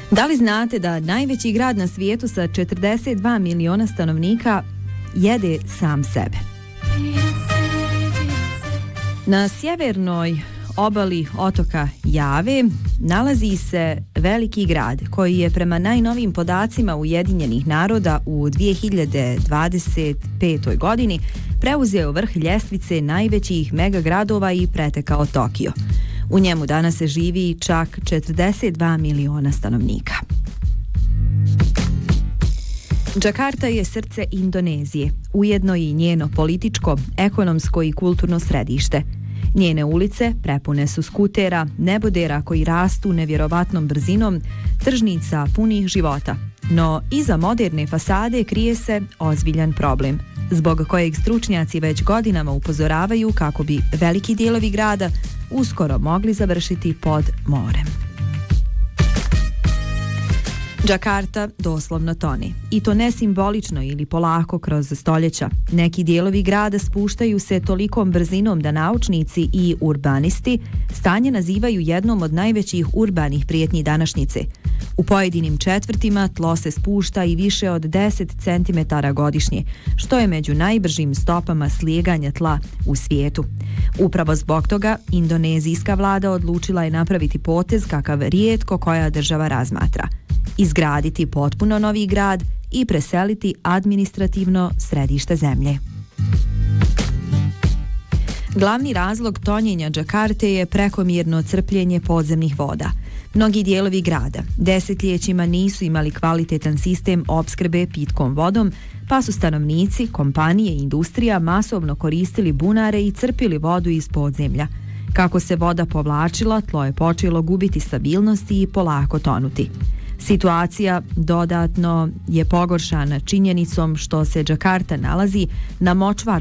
Da li znate da najveći grad na svijetu sa 42 miliona stanovnika jede sam sebe? Na sjevernoj obali otoka Jave nalazi se veliki grad koji je prema najnovijim podacima Ujedinjenih naroda u 2025. godini preuzeo vrh ljestvice najvećih megagradova i pretekao Tokio. U njemu danas se živi čak 42 miliona stanovnika. Džakarta je srce Indonezije, ujedno i njeno političko, ekonomsko i kulturno središte. Njene ulice prepune su skutera, nebodera koji rastu nevjerovatnom brzinom, tržnica punih života. No iza moderne fasade krije se ozbiljan problem, zbog kojeg stručnjaci već godinama upozoravaju kako bi veliki dijelovi grada uskoro mogli završiti pod morem. Džakarta doslovno tone, i to ne simbolično ili polako kroz stoljeća. Neki dijelovi grada spuštaju se tolikom brzinom da naučnici i urbanisti stanje nazivaju jednom od najvećih urbanih prijetnji današnjice. U pojedinim četvrtima tlo se spušta i više od 10 cm godišnje, što je među najbržim stopama slijeganja tla u svijetu. Upravo zbog toga indonezijska vlada odlučila je napraviti potez kakav rijetko koja država razmatra: izgraditi potpuno novi grad i preseliti administrativno središte zemlje. Glavni razlog tonjenja Džakarte je prekomjerno crpljenje podzemnih voda. Mnogi dijelovi grada desetljećima nisu imali kvalitetan sistem opskrbe pitkom vodom, pa su stanovnici, kompanije i industrija masovno koristili bunare i crpili vodu iz podzemlja. Kako se voda povlačila, tlo je počelo gubiti stabilnost i polako tonuti. Situacija dodatno je pogoršana činjenicom što se Džakarta nalazi na močvar